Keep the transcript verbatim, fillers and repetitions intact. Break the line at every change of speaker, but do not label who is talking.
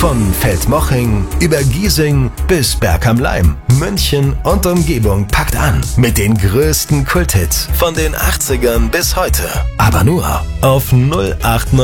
Von Feldmoching über Giesing bis Berg am Laim, München und Umgebung packt an mit den größten Kulthits von den achtzigern bis heute. Aber nur auf null acht neun